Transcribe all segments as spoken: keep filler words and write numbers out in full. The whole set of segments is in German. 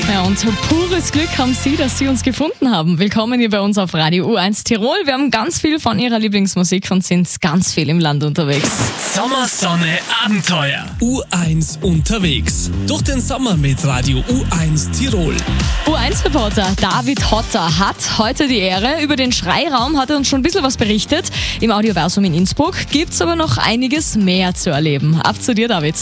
Ja, und pures Glück haben Sie, dass Sie uns gefunden haben. Willkommen hier bei uns auf Radio U eins Tirol. Wir haben ganz viel von Ihrer Lieblingsmusik und sind ganz viel im Land unterwegs. Sommer, Sonne, Abenteuer. U eins unterwegs. Durch den Sommer mit Radio U eins Tirol. U eins Reporter David Hotter hat heute die Ehre. Über den Schreiraum hat er uns schon ein bisschen was berichtet. Im Audioversum in Innsbruck gibt es aber noch einiges mehr zu erleben. Ab zu dir, David.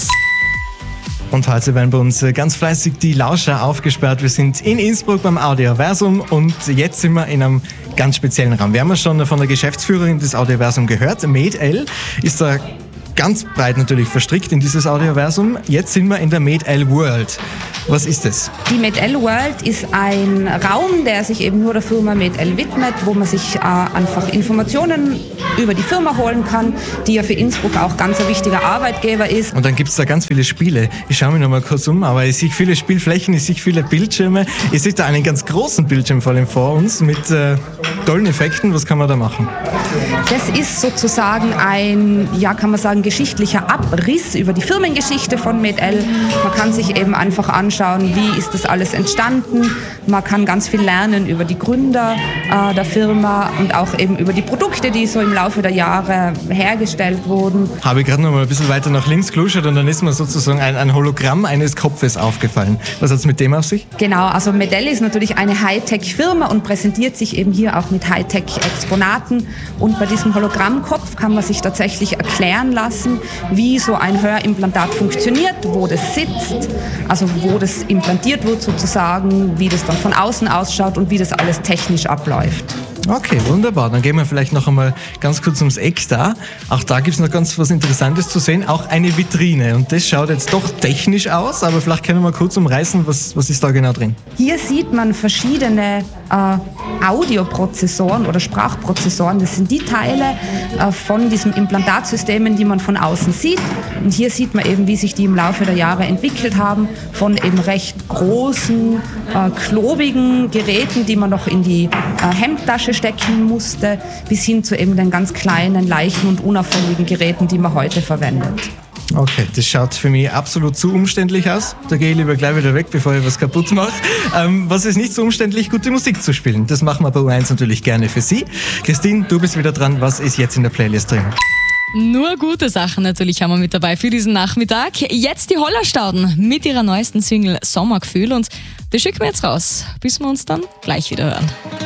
Und heute werden bei uns ganz fleißig die Lauscher aufgesperrt. Wir sind in Innsbruck beim Audioversum und jetzt sind wir in einem ganz speziellen Raum. Wir haben ja schon von der Geschäftsführerin des Audioversum gehört. Med-El ist da ganz breit natürlich verstrickt in dieses Audioversum. Jetzt sind wir in der Med-El World. Was ist das? Die Med-El World ist ein Raum, der sich eben nur der Firma Med-El widmet, wo man sich äh, einfach Informationen über die Firma holen kann, die ja für Innsbruck auch ganz ein wichtiger Arbeitgeber ist. Und dann gibt es da ganz viele Spiele. Ich schaue mich noch mal kurz um, aber ich sehe viele Spielflächen, ich sehe viele Bildschirme. Ich sehe da einen ganz großen Bildschirm vor allem vor uns mit äh, tollen Effekten. Was kann man da machen? Das ist sozusagen ein, ja kann man sagen, geschichtlicher Abriss über die Firmengeschichte von Med-El. Man kann sich eben einfach anschauen, wie ist das alles entstanden. Man kann ganz viel lernen über die Gründer äh, der Firma und auch eben über die Produkte, die so im Laufe der Jahre hergestellt wurden. Habe ich gerade noch mal ein bisschen weiter nach links geluschert und dann ist mir sozusagen ein, ein Hologramm eines Kopfes aufgefallen. Was hat es mit dem auf sich? Genau, also Med-El ist natürlich eine Hightech-Firma und präsentiert sich eben hier auch mit Hightech-Exponaten. Und bei diesem Hologrammkopf kann man sich tatsächlich erklären lassen, wie so ein Hörimplantat funktioniert, wo das sitzt, also wo das implantiert wird sozusagen, wie das dann von außen ausschaut und wie das alles technisch abläuft. Okay, wunderbar. Dann gehen wir vielleicht noch einmal ganz kurz ums Eck da. Auch da gibt es noch ganz was Interessantes zu sehen. Auch eine Vitrine. Und das schaut jetzt doch technisch aus, aber vielleicht können wir mal kurz umreißen, was, was ist da genau drin? Hier sieht man verschiedene äh, Audioprozessoren oder Sprachprozessoren. Das sind die Teile äh, von diesen Implantatsystemen, die man von außen sieht. Und hier sieht man eben, wie sich die im Laufe der Jahre entwickelt haben. Von eben recht großen, äh, klobigen Geräten, die man noch in die äh, Hemdtasche stecken musste, bis hin zu eben den ganz kleinen, leichten und unauffälligen Geräten, die man heute verwendet. Okay, das schaut für mich absolut zu umständlich aus. Da gehe ich lieber gleich wieder weg, bevor ich was kaputt mache. Ähm, was ist nicht so umständlich? Gute Musik zu spielen. Das machen wir bei U eins natürlich gerne für Sie. Christine, du bist wieder dran. Was ist jetzt in der Playlist drin? Nur gute Sachen natürlich haben wir mit dabei für diesen Nachmittag. Jetzt die Hollerstauden mit ihrer neuesten Single Sommergefühl und das schicken wir jetzt raus, bis wir uns dann gleich wieder hören.